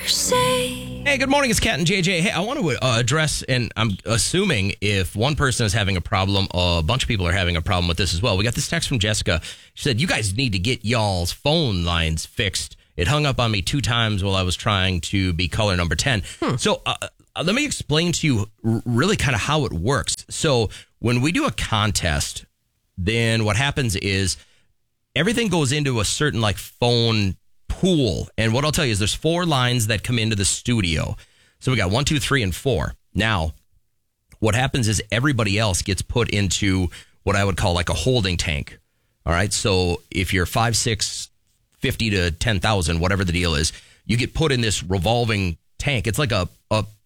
Hey, good morning. It's Kat and JJ. Hey, I want to address, and I'm assuming if one person is having a problem, a bunch of people are having a problem with this as well. We got this text from Jessica. She said, you guys need to get y'all's phone lines fixed. It hung up on me 2 times while I was trying to be caller number 10. So let me explain to you really kind of how it works. So when we do a contest, then what happens is everything goes into a certain like phone pool. And what I'll tell you is there's 4 lines that come into the studio. So we got 1, 2, 3, and 4. Now, what happens is everybody else gets put into what I would call like a holding tank. All right. So if you're 5, 6, 50 to 10,000, whatever the deal is, you get put in this revolving tank. It's like a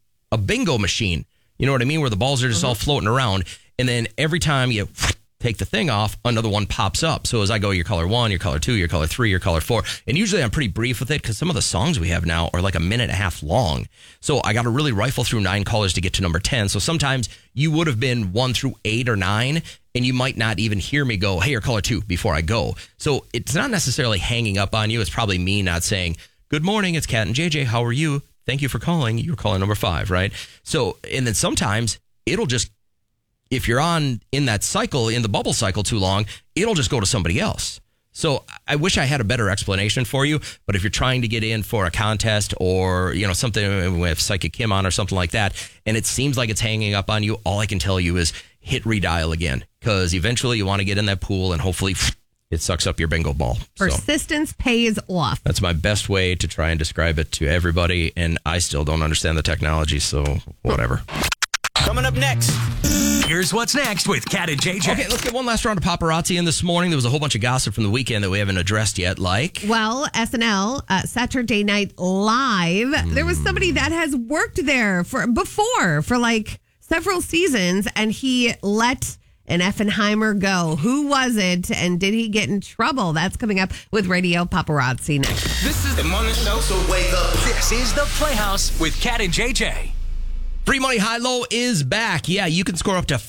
bingo machine. You know what I mean? Where the balls are just all floating around. And then every time you take the thing off, another one pops up. So as I go, your caller 1, your caller 2, your caller 3, your caller 4. And usually I'm pretty brief with it because some of the songs we have now are like a minute and a half long. So I got to really rifle through 9 callers to get to number 10. So sometimes you would have been 1 through 8 or 9, and you might not even hear me go, hey, you're caller 2 before I go. So it's not necessarily hanging up on you. It's probably me not saying, good morning, it's Kat and JJ. How are you? Thank you for calling. You're calling number 5, right? So, and then sometimes it'll just, if you're on in that cycle, in the bubble cycle too long, it'll just go to somebody else. So I wish I had a better explanation for you, but if you're trying to get in for a contest or, you know, something with Psychic Kim on or something like that, and it seems like it's hanging up on you, all I can tell you is hit redial again, because eventually you want to get in that pool and hopefully it sucks up your bingo ball. Persistence pays off. That's my best way to try and describe it to everybody, and I still don't understand the technology, so whatever. Coming up next, here's what's next with Kat and JJ. Okay, let's get one last round of paparazzi in this morning. There was a whole bunch of gossip from the weekend that we haven't addressed yet, like... Well, SNL, Saturday Night Live, there was somebody that has worked there before for like several seasons, and he let an Effenheimer go. Who was it, and did he get in trouble? That's coming up with Radio Paparazzi next. This is the morning show, so wake up. This is The Playhouse with Kat and JJ. Free Money High Low is back. Yeah, you can score up to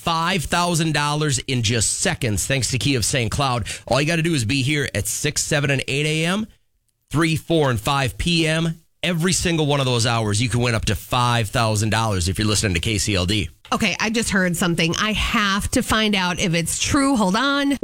$5,000 in just seconds thanks to Key of St. Cloud. All you got to do is be here at 6, 7, and 8 a.m., 3, 4, and 5 p.m. Every single one of those hours, you can win up to $5,000 if you're listening to KCLD. Okay, I just heard something. I have to find out if it's true. Hold on.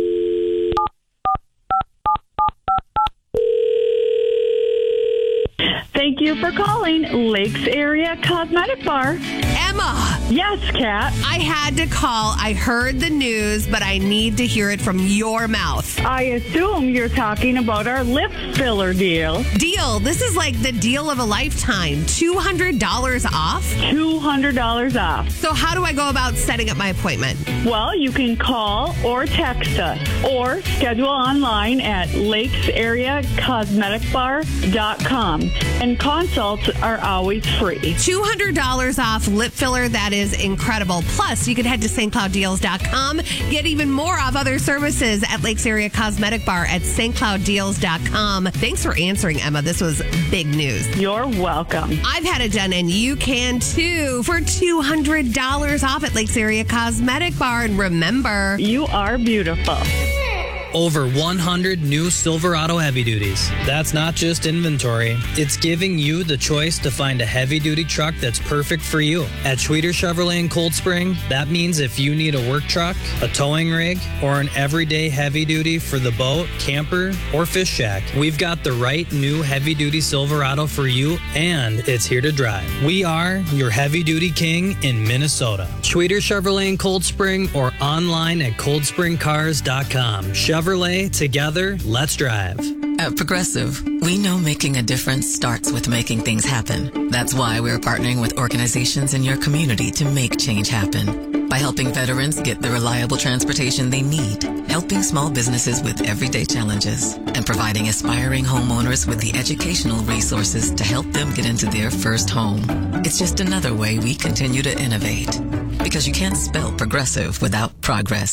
Thank you for calling Lakes Area Cosmetic Bar. Emma! Yes, Kat. I had to call. I heard the news, but I need to hear it from your mouth. I assume you're talking about our lip filler deal. This is like the deal of a lifetime. $200 off? $200 off. So how do I go about setting up my appointment? Well, you can call or text us or schedule online at lakesareacosmeticbar.com. And consults are always free. $200 off lip filler. That is incredible. Plus, you can head to stclouddeals.com. Get even more off other services at Lakes Area Cosmetic Bar at stclouddeals.com. Thanks for answering, Emma. This was big news. You're welcome. I've had it done, and you can too, for $200 off at Lakes Area Cosmetic Bar. And remember, you are beautiful. Over 100 new Silverado heavy duties. That's not just inventory. It's giving you the choice to find a heavy-duty truck that's perfect for you. At Schweter Chevrolet in Cold Spring, that means if you need a work truck, a towing rig, or an everyday heavy-duty for the boat, camper, or fish shack, we've got the right new heavy-duty Silverado for you, and it's here to drive. We are your heavy-duty king in Minnesota. Schweter Chevrolet in Cold Spring or online at coldspringcars.com. Chevrolet, together, let's drive. At Progressive, we know making a difference starts with making things happen. That's why we're partnering with organizations in your community to make change happen. By helping veterans get the reliable transportation they need, helping small businesses with everyday challenges, and providing aspiring homeowners with the educational resources to help them get into their first home. It's just another way we continue to innovate. Because you can't spell progressive without progress.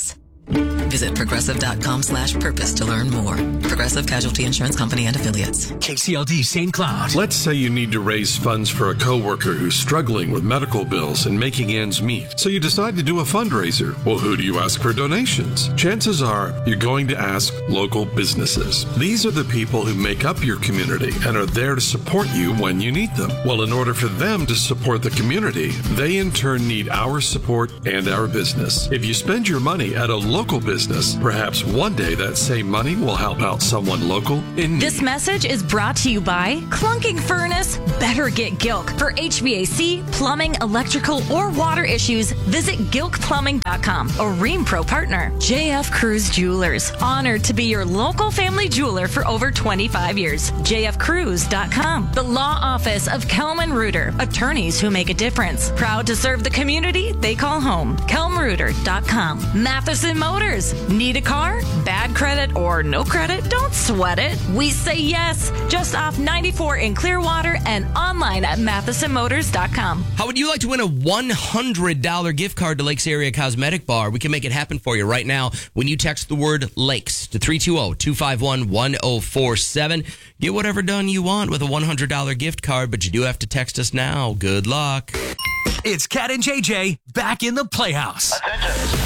Visit progressive.com/purpose to learn more. Progressive Casualty Insurance Company and Affiliates. KCLD St. Cloud. Let's say you need to raise funds for a coworker who's struggling with medical bills and making ends meet. So you decide to do a fundraiser. Well, who do you ask for donations? Chances are you're going to ask local businesses. These are the people who make up your community and are there to support you when you need them. Well, in order for them to support the community, they in turn need our support and our business. If you spend your money at a local business, perhaps one day that same money will help out someone local in need. This message is brought to you by Clunking Furnace. Better get Gilk. For HVAC, plumbing, electrical, or water issues, visit gilkplumbing.com. A Ream Pro partner. JF Cruz Jewelers. Honored to be your local family jeweler for over 25 years. jfcruz.com. The law office of Kelman Reuter. Attorneys who make a difference. Proud to serve the community they call home. kelmreuter.com. Matheson Motors. Need a car? Bad credit or no credit? Don't sweat it. We say yes. Just off 94 in Clearwater and online at mathesonmotors.com. How would you like to win a $100 gift card to Lakes Area Cosmetic Bar? We can make it happen for you right now when you text the word Lakes to 320-251-1047. Get whatever done you want with a $100 gift card, but you do have to text us now. Good luck. It's Cat and JJ back in the Playhouse. Attention.